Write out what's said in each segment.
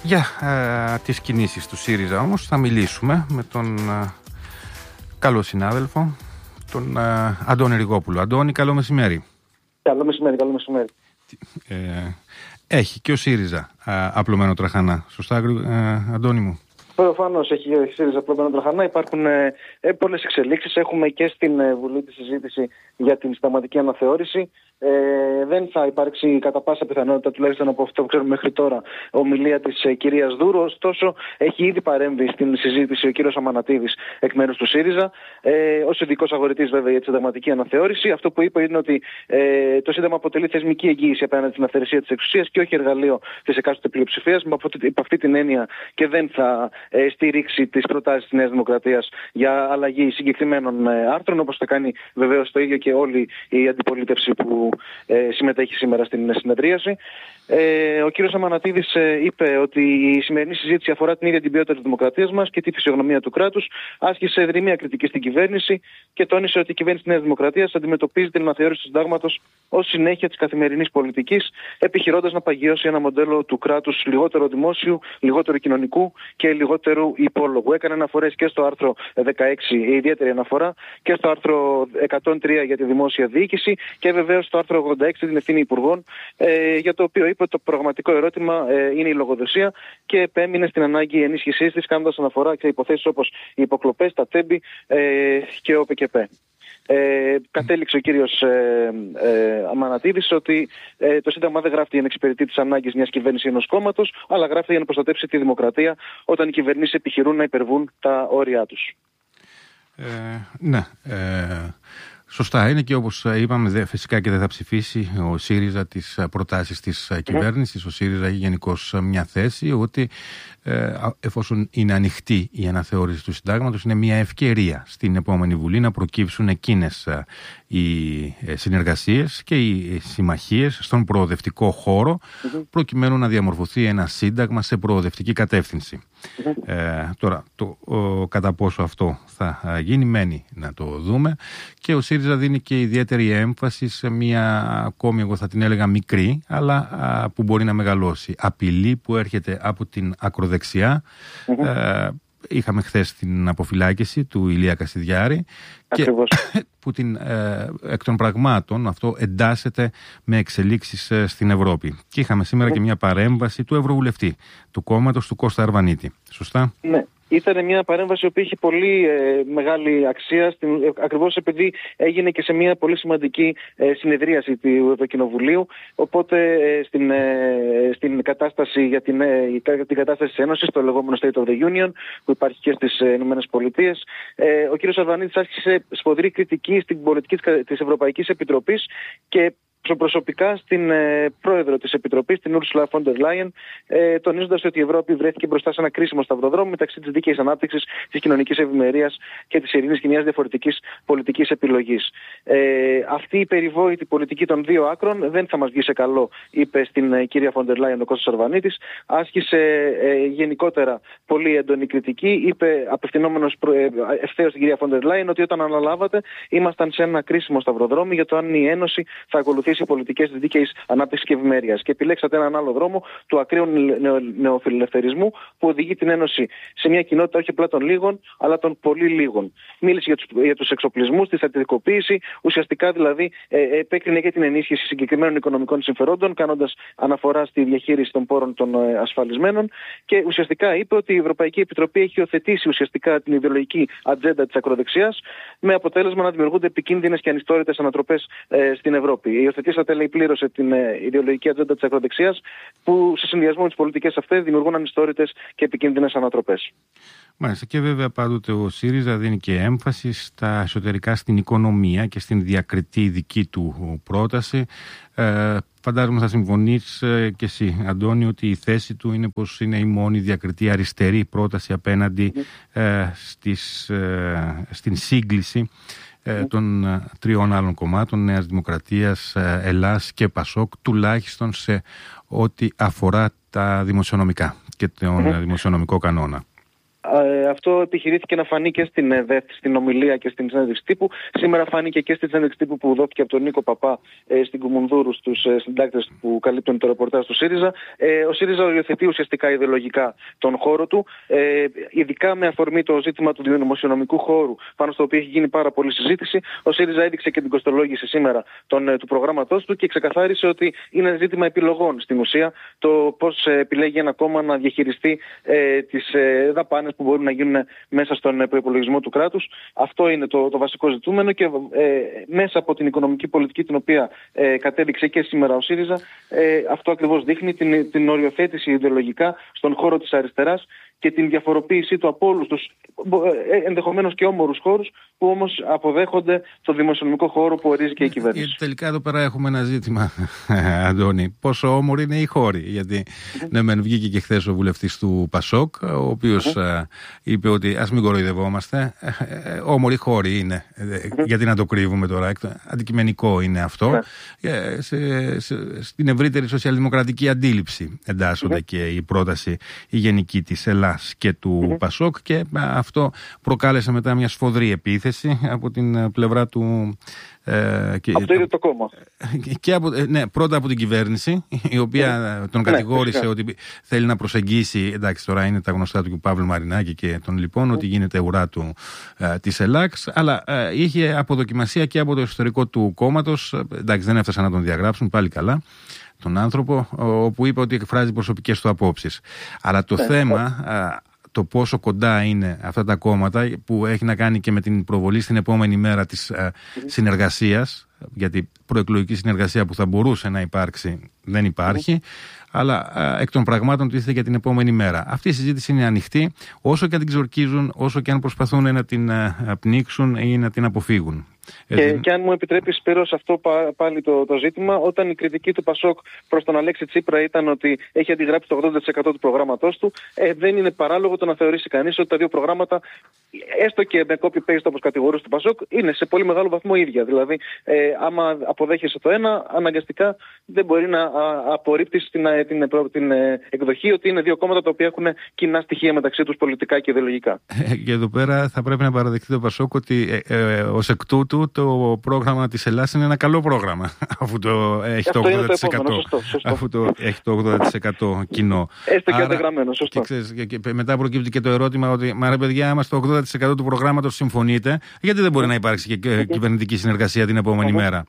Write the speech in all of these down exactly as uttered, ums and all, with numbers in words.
Για ε, τις κινήσεις του ΣΥΡΙΖΑ όμως θα μιλήσουμε με τον ε, καλό συνάδελφο, τον ε, Αντώνη Ριγόπουλο. Αντώνη, καλό μεσημέρι. Καλό μεσημέρι, καλό μεσημέρι. Ε, έχει και ο ΣΥΡΙΖΑ ε, απλωμένο τραχανά. Σωστά, ε, Αντώνη μου? Προφανώς έχει ο ΣΥΡΙΖΑ απλωμένο τραχανά. Υπάρχουν ε, ε, πολλές εξελίξεις. Έχουμε και στην ε, Βουλή τη συζήτηση για την συνταγματική αναθεώρηση. Ε, δεν θα υπάρξει κατά πάσα πιθανότητα, τουλάχιστον από αυτό που ξέρουμε μέχρι τώρα, ομιλία της ε, κυρίας Δούρου. Ωστόσο, έχει ήδη παρέμβει στην συζήτηση ο κύριος Αμανατίδης εκ μέρους του ΣΥΡΙΖΑ, ε, ως ειδικός αγορητής βέβαια για τη συνταγματική αναθεώρηση. Αυτό που είπε είναι ότι ε, το Σύνταγμα αποτελεί θεσμική εγγύηση απέναντι στην αυθαιρεσία της εξουσίας και όχι εργαλείο της εκάστοτε πλειοψηφίας. Με αυτή την έννοια και δεν θα ε, στηρίξει τις προτάσεις της Νέας Δημοκρατίας για αλλαγή συγκεκριμένων ε, άρθρων, όπως θα κάνει βεβαίως το ίδιο και όλη η αντιπολίτευση που Ε, συμμετέχει σήμερα στην συνεδρίαση. Ε, ο κύριος Αμανατίδης ε, είπε ότι η σημερινή συζήτηση αφορά την ίδια την ποιότητα της δημοκρατίας μας και τη φυσιογνωμία του κράτους. Άσκησε δρυμία κριτική στην κυβέρνηση και τόνισε ότι η κυβέρνηση της Νέας Δημοκρατίας αντιμετωπίζει την αναθεώρηση του συντάγματος ως συνέχεια της καθημερινής πολιτικής, επιχειρώντας να παγιώσει ένα μοντέλο του κράτους λιγότερο δημόσιου, λιγότερο κοινωνικού και λιγότερου υπόλογου. Έκανε αναφορές και στο άρθρο δεκαέξι, η ιδιαίτερη αναφορά, και στο άρθρο εκατόν τρία για τη δημόσια διοίκηση και βεβαίως στο άρθρο ογδόντα έξι την ευθύνη υπουργών, ε, για το οποίο είπε ότι το πραγματικό ερώτημα ε, είναι η λογοδοσία και επέμεινε στην ανάγκη ενίσχυσής της, κάνοντας αναφορά σε υποθέσεις όπως οι υποκλοπές, τα τέμπη ε, και ο ΠΚΠ. Ε, κατέληξε ο κύριος ε, ε, Αμανατίδης ότι ε, το Σύνταγμα δεν γράφεται για να εξυπηρετεί τις ανάγκες μιας κυβέρνησης ή ενός κόμματος, αλλά γράφεται για να προστατεύσει τη δημοκρατία όταν οι κυβερνήσεις επιχειρούν να υπερβούν τα όρια τους. Ε, ναι. Ε... Σωστά είναι και όπως είπαμε, φυσικά και δεν θα ψηφίσει ο ΣΥΡΙΖΑ τις προτάσεις της κυβέρνησης. Ο ΣΥΡΙΖΑ έχει γενικώς μια θέση ότι ε, εφόσον είναι ανοιχτή η αναθεώρηση του συντάγματος, είναι μια ευκαιρία στην επόμενη Βουλή να προκύψουν εκείνες οι συνεργασίες και οι συμμαχίες στον προοδευτικό χώρο, προκειμένου να διαμορφωθεί ένα σύνταγμα σε προοδευτική κατεύθυνση. Ε, τώρα, το ο, κατά πόσο αυτό θα γίνει μένει να το δούμε, και ο ΣΥΡΙΖΑ δίνει και ιδιαίτερη έμφαση σε μια ακόμη, εγώ θα την έλεγα μικρή, αλλά α, που μπορεί να μεγαλώσει απειλή που έρχεται από την ακροδεξιά. Mm-hmm. Ε, είχαμε χθες την αποφυλάκηση του Ηλία Κασιδιάρη και που την, ε, εκ των πραγμάτων αυτό εντάσσεται με εξελίξεις ε, στην Ευρώπη. Και είχαμε σήμερα mm-hmm. και μια παρέμβαση του Ευρωβουλευτή του κόμματος του Κώστα Αρβανίτη. Σωστά? Ναι. Ήταν μια παρέμβαση που είχε πολύ ε, μεγάλη αξία, στην, ε, ακριβώς επειδή έγινε και σε μια πολύ σημαντική ε, συνεδρίαση του Ευρωκοινοβουλίου. Οπότε ε, στην, ε, στην κατάσταση για την, ε, την κατάσταση της Ένωσης, το λεγόμενο State of the Union, που υπάρχει και στις ε, ΗΠΑ, ε, ο κ. Αρβανίτης άσκησε σφοδρή κριτική στην πολιτική της Ευρωπαϊκής Επιτροπής και προσωπικά στην ε, πρόεδρο της Επιτροπής, την Ursula von der Leyen, ε, τονίζοντας ότι η Ευρώπη βρέθηκε μπροστά σε ένα κρίσιμο σταυροδρόμο μεταξύ της δίκαιης ανάπτυξης, της κοινωνικής ευημερίας και της ειρήνης και μιας διαφορετικής πολιτικής επιλογής. Ε, αυτή η περιβόητη πολιτική των δύο άκρων δεν θα μας βγει σε καλό, είπε στην ε, κυρία von der Leyen ο Κώστας Αρβανίτης. Άσκησε ε, γενικότερα πολύ έντονη κριτική. Είπε απευθυνόμενος ε, ευθέως στην κυρία von der Leyen ότι όταν αναλάβατε ήμασταν σε ένα κρίσιμο σταυροδρόμι για το αν η Ένωση θα ακολουθήσει οι πολιτικές της δίκαιης ανάπτυξης και ευημερίας. Και επιλέξατε έναν άλλο δρόμο του ακραίου νεοφιλελευθερισμού που οδηγεί την Ένωση σε μια κοινότητα όχι απλά των λίγων, αλλά των πολύ λίγων. Μίλησε για τους, για τους εξοπλισμούς, τη στρατιωτικοποίηση, ουσιαστικά δηλαδή ε, επέκρινε και την ενίσχυση συγκεκριμένων οικονομικών συμφερόντων, κάνοντας αναφορά στη διαχείριση των πόρων των ε, ασφαλισμένων, και ουσιαστικά είπε ότι η Ευρωπαϊκή Επιτροπή έχει υιοθετήσει ουσιαστικά την ιδεολογική ατζέντα της ακροδεξιάς, με αποτέλεσμα να δημιουργούνται επικίνδυνες και ανιστόρητες ανατροπές ε, στην Ευρώπη. Υιοθετήσατε, λέει, πλήρωσε την ε, ιδεολογική ατζέντα της ακροδεξιάς, που σε συνδυασμό με τις πολιτικές αυτές δημιουργούν ανιστόρητες και επικίνδυνες ανατροπές. Μάλιστα. Και βέβαια πάντοτε ο ΣΥΡΙΖΑ δίνει και έμφαση στα εσωτερικά, στην οικονομία και στην διακριτή δική του πρόταση. Ε, φαντάζομαι θα συμφωνείς ε, και εσύ, Αντώνη, ότι η θέση του είναι πως είναι η μόνη διακριτή αριστερή πρόταση απέναντι ε, στις, ε, στην σύγκληση ε, των ε, τριών άλλων κομμάτων, Νέας Δημοκρατίας, ε, Ελλάς και Πασόκ, τουλάχιστον σε ό,τι αφορά τα δημοσιονομικά και τον mm-hmm. δημοσιονομικό κανόνα. Ε, αυτό επιχειρήθηκε να φανεί και στην ΕΔΕΘ, στην ομιλία και στην συνέντευξη τύπου. Σήμερα φάνηκε και στην συνέντευξη τύπου που δόθηκε από τον Νίκο Παπά ε, στην Κουμουνδούρου, στους ε, συντάκτες που καλύπτουν το ρεπορτάζ του ΣΥΡΙΖΑ. Ε, ο ΣΥΡΙΖΑ οριοθετεί ουσιαστικά ιδεολογικά τον χώρο του, ε, ειδικά με αφορμή το ζήτημα του δημοσιονομικού χώρου, πάνω στο οποίο έχει γίνει πάρα πολλή συζήτηση. Ο ΣΥΡΙΖΑ έδειξε και την κοστολόγηση σήμερα τον, ε, του προγράμματός του και ξεκαθάρισε ότι είναι ζήτημα επιλογών στην ουσία το πώς ε, επιλέγει ένα κόμμα να διαχειριστεί ε, τις ε, δαπάνες που μπορούν να γίνουν μέσα στον προϋπολογισμό του κράτους. Αυτό είναι το, το βασικό ζητούμενο και ε, μέσα από την οικονομική πολιτική την οποία ε, κατέδειξε και σήμερα ο ΣΥΡΙΖΑ, ε, αυτό ακριβώς δείχνει την, την οριοθέτηση ιδεολογικά στον χώρο της αριστεράς και την διαφοροποίησή του από όλους τους ενδεχομένως και όμορους χώρους που όμως αποδέχονται το δημοσιονομικό χώρο που ορίζει και η κυβέρνηση. Τελικά εδώ πέρα έχουμε ένα ζήτημα, Αντώνη. Πόσο όμοροι είναι οι χώροι. Γιατί mm-hmm. ναι, μεν βγήκε και χθες ο βουλευτής του Πασόκ, ο οποίος mm-hmm. είπε ότι ας μην κοροϊδευόμαστε. Όμοροι χώροι είναι. Mm-hmm. Γιατί να το κρύβουμε τώρα. Αντικειμενικό είναι αυτό. Mm-hmm. Σε, σε, στην ευρύτερη σοσιαλδημοκρατική αντίληψη εντάσσονται mm-hmm. και η πρόταση η γενική της Ελλάς και του mm-hmm. Πασόκ, και αυτό προκάλεσε μετά μια σφοδρή επίθεση από την πλευρά του. Ε, και, από το ίδιο το κόμμα. Και από, ναι, πρώτα από την κυβέρνηση, η οποία τον κατηγόρησε ναι, ότι θέλει να προσεγγίσει. Εντάξει, τώρα είναι τα γνωστά του Παύλου Μαρινάκη και των λοιπών, mm. ότι γίνεται ουρά του ε, της ΕΛΑΞ, αλλά ε, είχε αποδοκιμασία και από το εσωτερικό του κόμματος. Εντάξει, δεν έφτασαν να τον διαγράψουν, πάλι καλά τον άνθρωπο, όπου είπε ότι εκφράζει προσωπικές του απόψεις. Αλλά το yeah, θέμα. Yeah. Ε, το πόσο κοντά είναι αυτά τα κόμματα, που έχει να κάνει και με την προβολή στην επόμενη μέρα της ε, mm-hmm. συνεργασίας, γιατί προεκλογική συνεργασία που θα μπορούσε να υπάρξει δεν υπάρχει, mm-hmm. αλλά ε, εκ των πραγμάτων τίθεται για την επόμενη μέρα. Αυτή η συζήτηση είναι ανοιχτή, όσο και αν την ξορκίζουν, όσο και αν προσπαθούν να την ε, πνίξουν ή να την αποφύγουν. Και, και αν μου επιτρέπεις, Σπύρο, σε αυτό πάλι το, το ζήτημα, όταν η κριτική του Πασόκ προς τον Αλέξη Τσίπρα ήταν ότι έχει αντιγράψει το ογδόντα τοις εκατό του προγράμματός του, ε, δεν είναι παράλογο το να θεωρήσει κανείς ότι τα δύο προγράμματα, έστω και με copy-paste όπως κατηγορούσε του Πασόκ, είναι σε πολύ μεγάλο βαθμό ίδια. Δηλαδή, ε, άμα αποδέχεσαι το ένα, αναγκαστικά δεν μπορεί να α, απορρίπτεις την, την, την, την ε, εκδοχή ότι είναι δύο κόμματα τα οποία έχουν κοινά στοιχεία μεταξύ τους πολιτικά και ιδεολογικά. Ε, και εδώ πέρα θα πρέπει να παραδεχτεί το Πασόκ ότι ε, ε, ως εκ τούτου το πρόγραμμα της Ελλάς είναι ένα καλό πρόγραμμα, αφού το έχει το ογδόντα τοις εκατό, το σωστό, σωστό. Αφού το έχει το ογδόντα τοις εκατό κοινό. Έστω και αντεγραμμένο, σωστό. Και, ξέρεις, και, και μετά προκύπτει και το ερώτημα ότι, μα ρε παιδιά, άμα στο ογδόντα τοις εκατό του προγράμματος συμφωνείτε, γιατί δεν μπορεί να υπάρξει και κυβερνητική συνεργασία την επόμενη μέρα.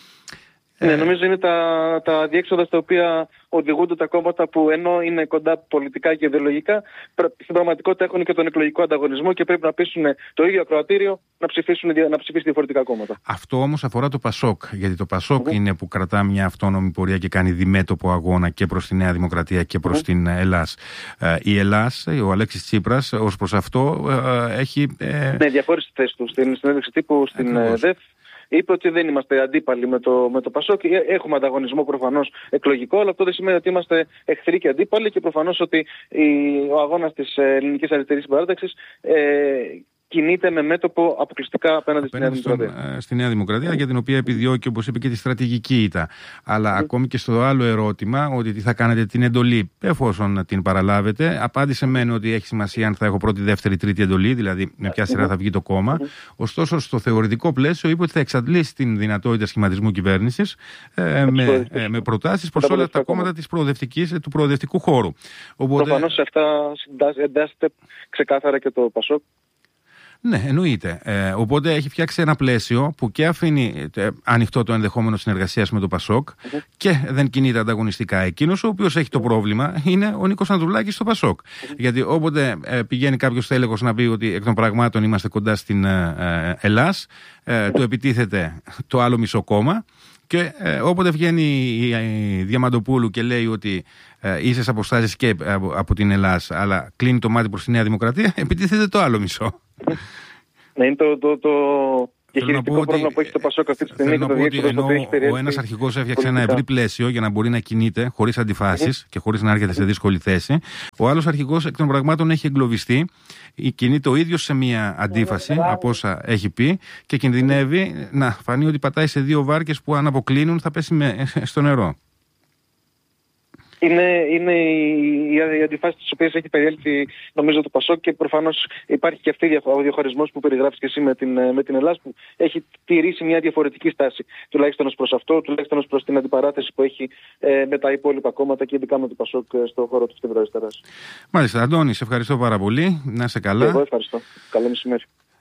Ναι, νομίζω είναι τα, τα διέξοδα στα οποία οδηγούνται τα κόμματα που ενώ είναι κοντά πολιτικά και ιδεολογικά, στην πραγματικότητα έχουν και τον εκλογικό ανταγωνισμό και πρέπει να πείσουν το ίδιο ακροατήριο να ψηφίσουν, να ψηφίσουν διαφορετικά κόμματα. Αυτό όμως αφορά το Πασόκ, γιατί το Πασόκ mm-hmm. είναι που κρατά μια αυτόνομη πορεία και κάνει διμέτωπο αγώνα και προς τη Νέα Δημοκρατία και προς mm-hmm. την Ελλάς. Ε, η Ελλάς, ο Αλέξης Τσίπρας, ως προς αυτό ε, έχει. Ε... Ναι, διαχώρισε τη θέση του στην συνέντευξη τύπου στην ΕΔΕΦ. Είπε ότι δεν είμαστε αντίπαλοι με το, με το Πασόκ. Έχουμε ανταγωνισμό προφανώς εκλογικό, αλλά αυτό δεν σημαίνει ότι είμαστε εχθροί και αντίπαλοι, και προφανώς ότι η, ο αγώνας της ελληνικής αριστερής συμπαράταξης ε, κινείται με μέτωπο αποκλειστικά απέναντι στη Νέα Δημοκρατία. Στη Νέα Δημοκρατία, για την οποία επιδιώκει, όπως είπε, και τη στρατηγική ήττα. Αλλά mm. ακόμη και στο άλλο ερώτημα, ότι τι θα κάνετε την εντολή, εφόσον την παραλάβετε, απάντησε μεν ότι έχει σημασία αν θα έχω πρώτη, δεύτερη, τρίτη εντολή, δηλαδή με ποια σειρά θα βγει το κόμμα. Mm. Ωστόσο, στο θεωρητικό πλαίσιο, είπε ότι θα εξαντλήσει την δυνατότητα σχηματισμού κυβέρνησης ε, με, ε, με προτάσεις προς όλα τα κόμματα της προοδευτικής, του προοδευτικού χώρου. Οπότε... Προφανώς σε αυτά εντάσσεται ξεκάθαρα και το Πασόκ. Ναι, εννοείται. Ε, οπότε έχει φτιάξει ένα πλαίσιο που και αφήνει ε, ανοιχτό το ενδεχόμενο συνεργασίας με το Πασόκ mm-hmm. και δεν κινείται ανταγωνιστικά. Εκείνος ο οποίος έχει το πρόβλημα είναι ο Νίκος Ανδρουλάκης στο Πασόκ. Mm-hmm. Γιατί όποτε ε, πηγαίνει κάποιος τέλεχος να πει ότι εκ των πραγμάτων είμαστε κοντά στην ε, Ελλάς, ε, mm-hmm. του επιτίθεται το άλλο μισό κόμμα. Και ε, όποτε βγαίνει η, η Διαμαντοπούλου και λέει ότι ε, ίσες αποστάσεις και από, από την Ελλάς, αλλά κλείνει το μάτι προς τη Νέα Δημοκρατία, επιτίθεται το άλλο μισό. Ναι, είναι το, το, το διαχειριστικό πρόβλημα που έχει το Πασόκ αυτή τη στιγμή. Θέλω να πω ότι ενώ ο ένας αρχηγός έφτιαξε ένα ευρύ πλαίσιο για να μπορεί να κινείται χωρίς αντιφάσεις mm-hmm. και χωρίς να έρχεται σε δύσκολη θέση, ο άλλος αρχηγός εκ των πραγμάτων έχει εγκλωβιστεί, κινείται ο ίδιος σε μια αντίφαση mm-hmm. από όσα έχει πει και κινδυνεύει mm-hmm. να φανεί ότι πατάει σε δύο βάρκες που αν αποκλίνουν θα πέσει με, στο νερό. Είναι, είναι οι, οι αντιφάσεις τις οποίες έχει περιέλθει νομίζω το Πασόκ, και προφανώς υπάρχει και αυτή ο διαχωρισμός που περιγράφεις και εσύ με την, με την Ελλάδα, που έχει τηρήσει μια διαφορετική στάση, τουλάχιστον ως προς αυτό, τουλάχιστον ως προς την αντιπαράθεση που έχει ε, με τα υπόλοιπα κόμματα και ειδικά με το Πασόκ στον χώρο της κεντροαριστεράς. Μάλιστα, Αντώνη, σε ευχαριστώ πάρα πολύ. Να είσαι καλά. Και εγώ ευχαριστώ. Καλό μεσημέρι.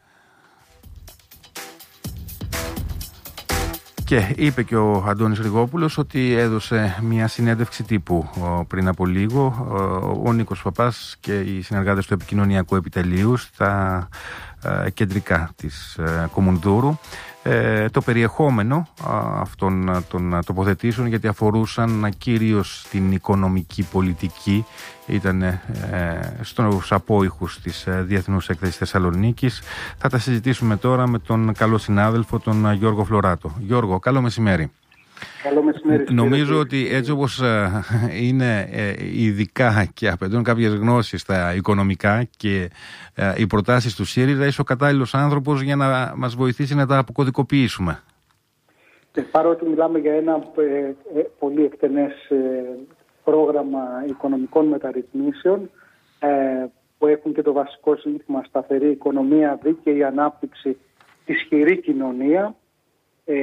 Και είπε και ο Αντώνης Ριγόπουλος ότι έδωσε μια συνέντευξη τύπου πριν από λίγο ο Νίκος Παπάς και οι συνεργάτες του επικοινωνιακού επιτελείου στα κεντρικά της Κομουνδούρου. Ε, το περιεχόμενο αυτών των τοποθετήσεων, γιατί αφορούσαν κυρίως την οικονομική πολιτική, ήταν ε, στους απόϊχους της Διεθνούς Έκθεσης Θεσσαλονίκης. Θα τα συζητήσουμε τώρα με τον καλό συνάδελφο, τον Γιώργο Φλωράτο. Γιώργο, καλό μεσημέρι. Καλό μεσημέρι. Νομίζω ότι έτσι όπως είναι ειδικά και απαιτούν κάποιες γνώσεις στα οικονομικά και οι προτάσεις του ΣΥΡΙΖΑ, είσαι ο κατάλληλος άνθρωπος για να μας βοηθήσει να τα αποκωδικοποιήσουμε. Παρότι μιλάμε για ένα ε, ε, πολύ εκτενές ε, πρόγραμμα οικονομικών μεταρρυθμίσεων ε, που έχουν και το βασικό σύνθημα σταθερή οικονομία, δίκαιη ανάπτυξη, ισχυρή κοινωνία, ε,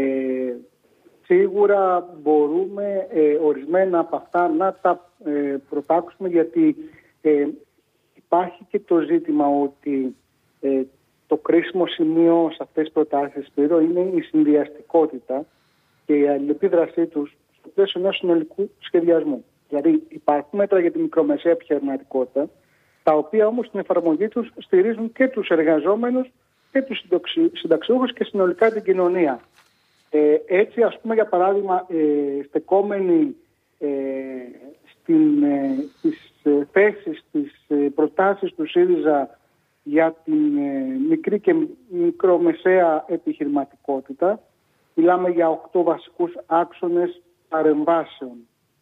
σίγουρα μπορούμε ε, ορισμένα από αυτά να τα ε, προτάξουμε, γιατί ε, υπάρχει και το ζήτημα ότι ε, το κρίσιμο σημείο σε αυτές τις προτάσεις, Σπύρο, είναι η συνδυαστικότητα και η αλληλεπίδρασή τους στο πλαίσιο ενός συνολικού σχεδιασμού. Δηλαδή υπάρχουν μέτρα για τη μικρομεσαία επιχειρηματικότητα, τα οποία όμως στην εφαρμογή τους στηρίζουν και τους εργαζόμενους και τους συνταξιούχους και συνολικά την κοινωνία. Ε, έτσι, ας πούμε, για παράδειγμα, ε, στεκόμενοι ε, στην, ε, στις ε, θέσεις, στις ε, προτάσεις του ΣΥΡΙΖΑ για την ε, μικρή και μικρομεσαία επιχειρηματικότητα, μιλάμε για οκτώ βασικούς άξονες παρεμβάσεων.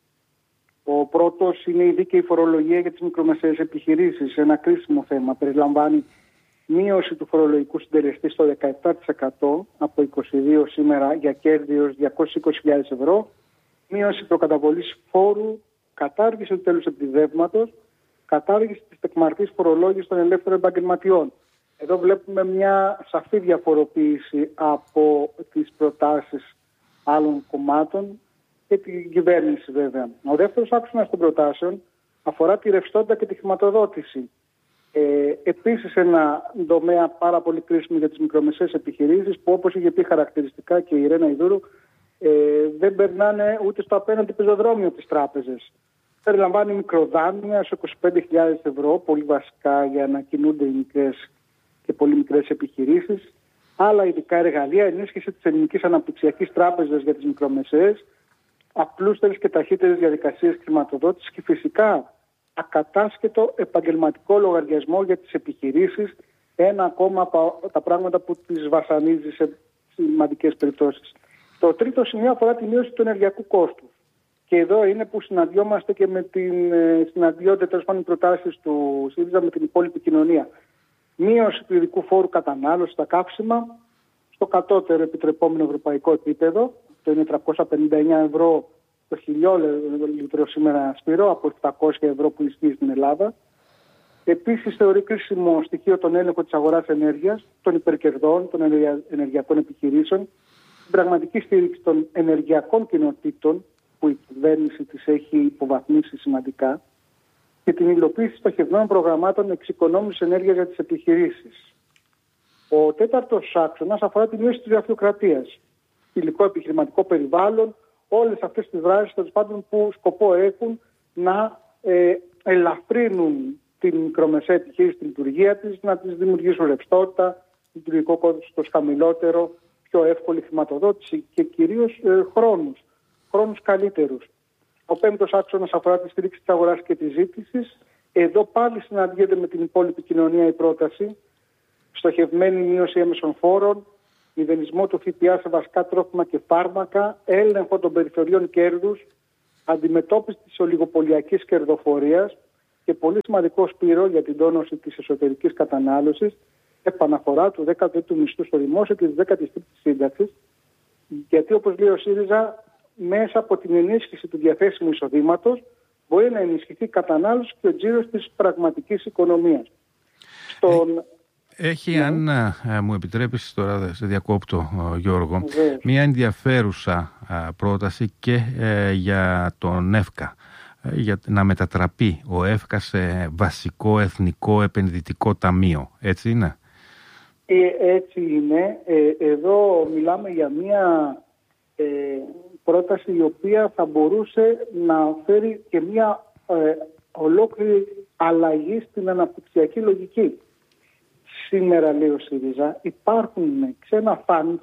Ο πρώτος είναι η δίκαιη φορολογία για τις μικρομεσαίες επιχειρήσεις, ένα κρίσιμο θέμα. Περιλαμβάνει μείωση του φορολογικού συντελεστή στο δεκαεπτά τοις εκατό από είκοσι δύο σήμερα για κέρδη έως διακόσιες είκοσι χιλιάδες ευρώ, μείωση προκαταβολής φόρου, κατάργηση του τέλους επιδεύματος, κατάργηση της τεκμαρτής φορολόγησης των ελεύθερων επαγγελματιών. Εδώ βλέπουμε μια σαφή διαφοροποίηση από τις προτάσεις άλλων κομμάτων και την κυβέρνηση, βέβαια. Ο δεύτερος άξονας των προτάσεων αφορά τη ρευστότητα και τη χρηματοδότηση. Ε, επίσης ένα τομέα πάρα πολύ κρίσιμο για τις μικρομεσαίες επιχειρήσεις, που, όπως είχε πει χαρακτηριστικά και η Ρένα Ιδούρου, ε, δεν περνάνε ούτε στο απέναντι πεζοδρόμιο τις τράπεζες. Περιλαμβάνει μικροδάνεια σε είκοσι πέντε χιλιάδες ευρώ, πολύ βασικά για να κινούνται οι μικρές και πολύ μικρές επιχειρήσεις. Άλλα ειδικά εργαλεία, ενίσχυση της Ελληνικής Αναπτυξιακής Τράπεζας για τις μικρομεσαίες, απλούστερες και ταχύτερες διαδικασίες χρηματοδότησης και φυσικά ακατάσχετο επαγγελματικό λογαριασμό για τις επιχειρήσεις, ένα ακόμα από τα πράγματα που τις βασανίζει σε σημαντικές περιπτώσεις. Το τρίτο σημείο αφορά τη μείωση του ενεργειακού κόστους. Και εδώ είναι που συναντιόμαστε και με την συναντιόνται τέλος πάντων προτάσεις του ΣΥΡΙΖΑ με την υπόλοιπη κοινωνία. Μείωση του ειδικού φόρου κατανάλωσης στα καύσιμα στο κατώτερο επιτρεπόμενο ευρωπαϊκό επίπεδο, το είναι τριακόσια πενήντα εννέα ευρώ το χιλιόλιτρο σήμερα, Σπύρο, από επτακόσια ευρώ που ισχύει στην Ελλάδα. Επίσης, θεωρεί κρίσιμο στοιχείο τον έλεγχο της αγοράς ενέργειας, των υπερκερδών, των ενεργειακών επιχειρήσεων, την πραγματική στήριξη των ενεργειακών κοινοτήτων, που η κυβέρνηση της έχει υποβαθμίσει σημαντικά, και την υλοποίηση στοχευμένων προγραμμάτων εξοικονόμησης ενέργειας για τις επιχειρήσεις. Ο τέταρτος άξονας αφορά τη μείωση της γραφειοκρατίας, υλικό επιχειρηματικό περιβάλλον, όλες αυτές τις δράσεις τέλος πάντων που σκοπό έχουν να ε, ελαφρύνουν την μικρομεσαία επιχείρηση στη λειτουργία της, να της δημιουργήσουν ρευστότητα, λειτουργικό κόστος χαμηλότερο, πιο εύκολη χρηματοδότηση και κυρίως ε, χρόνους, χρόνους καλύτερους. Ο πέμπτος άξονας αφορά τη στήριξη της αγοράς και της ζήτησης. Εδώ πάλι συναντιέται με την υπόλοιπη κοινωνία η πρόταση, στοχευμένη μείωση έμεσων φόρων, μηδενισμό του ΦΠΑ σε βασικά τρόφιμα και φάρμακα, έλεγχο των περιθωριών κέρδους, αντιμετώπιση της ολιγοπολιακής κερδοφορίας και πολύ σημαντικό, Σπύρο, για την τόνωση της εσωτερικής κατανάλωσης, επαναφορά του δέκατου τρίτου μισθού στο δημόσιο και της δέκατης τρίτης σύνταξης, γιατί, όπως λέει ο ΣΥΡΙΖΑ, μέσα από την ενίσχυση του διαθέσιμου εισοδήματος μπορεί να ενισχυθεί η κατανάλωση και ο τζίρος της πραγματικής οικονομίας. Στον... Έχει, ναι. αν α, μου επιτρέπεις τώρα, σε διακόπτω Γιώργο, Βεβαίως. μια ενδιαφέρουσα α, πρόταση και ε, για τον ΕΦΚΑ, ε, για να μετατραπεί ο ΕΦΚΑ σε βασικό εθνικό επενδυτικό ταμείο. Έτσι είναι? Ε, έτσι είναι. Ε, εδώ μιλάμε για μια ε, πρόταση η οποία θα μπορούσε να φέρει και μια ε, ολόκληρη αλλαγή στην αναπτυξιακή λογική. Σήμερα, λέει ο ΣΥΡΙΖΑ, υπάρχουν ξένα funds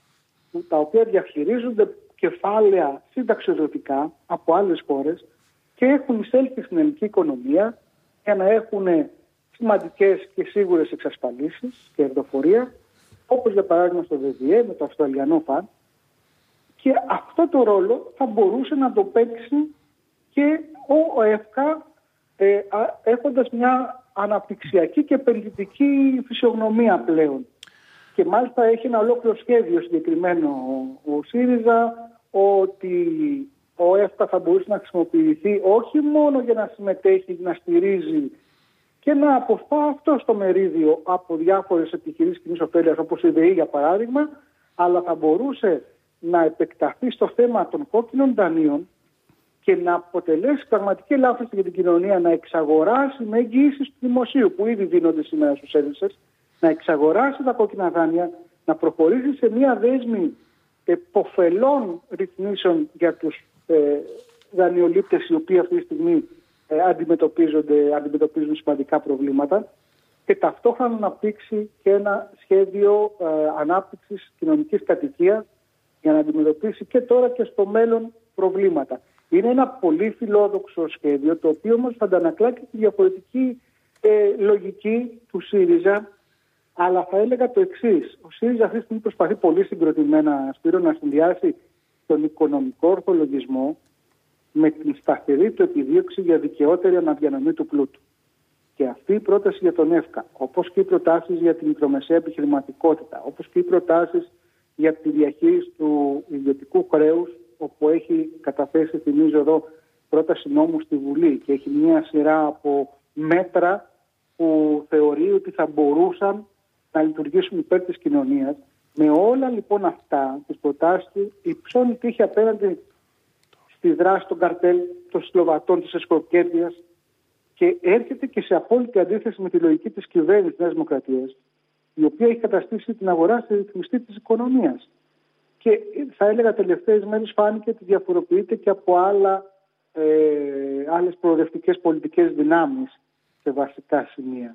τα οποία διαχειρίζονται κεφάλαια συνταξιοδοτικά από άλλες χώρες και έχουν εισέλθει στην ελληνική οικονομία για να έχουν σημαντικές και σίγουρες εξασφαλίσεις και κερδοφορία, όπως για παράδειγμα στο ΒΒΕ με το Αυστραλιανό Φαντ, και αυτό το ρόλο θα μπορούσε να το παίξει και ο ΕΦΚΑ ε, έχοντας μια αναπτυξιακή και επενδυτική φυσιογνωμία πλέον. Και μάλιστα έχει ένα ολόκληρο σχέδιο συγκεκριμένο ο ΣΥΡΙΖΑ, ότι ο ΕΦΚΑ θα μπορούσε να χρησιμοποιηθεί όχι μόνο για να συμμετέχει, να στηρίζει και να αποσπά αυτό στο μερίδιο από διάφορες επιχειρήσεις κοινής ωφέλειας, όπως η ΔΕΗ για παράδειγμα, αλλά θα μπορούσε να επεκταθεί στο θέμα των κόκκινων δανείων και να αποτελέσει πραγματική ελάφρυνση για την κοινωνία, να εξαγοράσει με εγγυήσεις του δημοσίου που ήδη δίνονται σήμερα στους Έλληνες, να εξαγοράσει τα κόκκινα δάνεια, να προχωρήσει σε μια δέσμη εποφελών ρυθμίσεων για τους ε, δανειολήπτες οι οποίοι αυτή τη στιγμή ε, αντιμετωπίζονται, αντιμετωπίζουν σημαντικά προβλήματα, και ταυτόχρονα να αναπτύξει και ένα σχέδιο ε, ανάπτυξης κοινωνικής κατοικίας για να αντιμετωπίσει και τώρα και στο μέλλον προβλήματα. Είναι ένα πολύ φιλόδοξο σχέδιο, το οποίο όμως θα αντανακλά και τη διαφορετική ε, λογική του ΣΥΡΙΖΑ, αλλά θα έλεγα το εξής. Ο ΣΥΡΙΖΑ αυτή τη στιγμή προσπαθεί πολύ συγκροτημένα, Σπύρο, να συνδυάσει τον οικονομικό ορθολογισμό με την σταθερή του επιδίωξη για δικαιότερη αναδιανομή του πλούτου. Και αυτή η πρόταση για τον ΕΦΚΑ, όπως και οι προτάσεις για την μικρομεσαία επιχειρηματικότητα, όπως και οι προτάσεις για τη διαχείριση του ιδιωτικού χρέους, όπου έχει καταθέσει, θυμίζω εδώ, πρόταση νόμου στη Βουλή και έχει μια σειρά από μέτρα που θεωρεί ότι θα μπορούσαν να λειτουργήσουν υπέρ της κοινωνίας. Με όλα λοιπόν αυτά τις προτάσεις του υψώνει τύχη απέναντι στη δράση των καρτέλ, των συλλογατών, της εσκοκέρδειας, και έρχεται και σε απόλυτη αντίθεση με τη λογική της κυβέρνησης της Νέας Δημοκρατίας, η οποία έχει καταστήσει την αγορά στη ρυθμιστή της οικονομίας. Και θα έλεγα τελευταίες μέρες φάνηκε ότι διαφοροποιείται και από άλλα, ε, άλλες προοδευτικές πολιτικές δυνάμεις σε βασικά σημεία.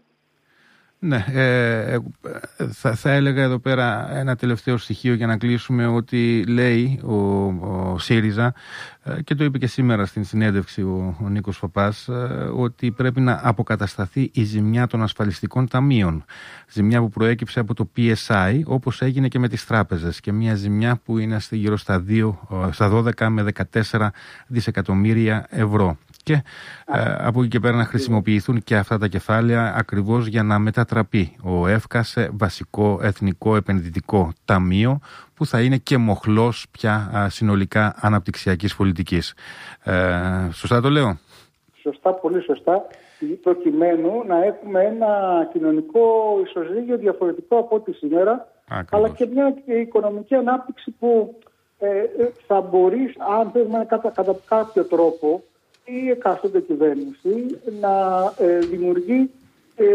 Ναι, ε, θα, θα έλεγα εδώ πέρα ένα τελευταίο στοιχείο για να κλείσουμε, ότι λέει ο, ο ΣΥΡΙΖΑ ε, και το είπε και σήμερα στην συνέντευξη ο, ο Νίκος Παπάς, ε, ότι πρέπει να αποκατασταθεί η ζημιά των ασφαλιστικών ταμείων. Ζημιά που προέκυψε από το πι ες άι, όπως έγινε και με τις τράπεζες, και μια ζημιά που είναι στη γύρω στα, δύο, στα δώδεκα με δεκατέσσερα δισεκατομμύρια ευρώ. Και ε, από εκεί και πέρα να χρησιμοποιηθούν και αυτά τα κεφάλαια ακριβώς για να μετατραπεί ο ΕΦΚΑ σε βασικό εθνικό επενδυτικό ταμείο, που θα είναι και μοχλός πια α, συνολικά αναπτυξιακής πολιτικής. Ε, σωστά το λέω? Σωστά, πολύ σωστά. Προκειμένου να έχουμε ένα κοινωνικό ισοζύγιο διαφορετικό από ό,τι σήμερα, ακριβώς, αλλά και μια οικονομική ανάπτυξη που ε, θα μπορεί, αν θέλουμε κατά, κατά κάποιο τρόπο, η εκάστοτε κυβέρνηση να ε, δημιουργεί ε,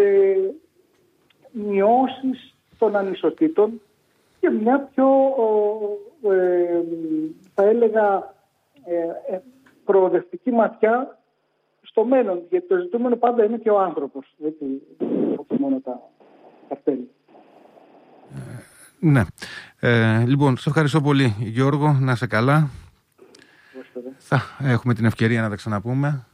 μειώσεις των ανισοτήτων και μια πιο, ε, θα έλεγα, ε, ε, προοδευτική ματιά στο μέλλον. Γιατί το ζητούμενο πάντα είναι και ο άνθρωπος, έτσι, όχι μόνο τα καρτέλ. Ναι. Ε, λοιπόν, σε ευχαριστώ πολύ, Γιώργο. Να είσαι καλά. Θα έχουμε την ευκαιρία να τα ξαναπούμε.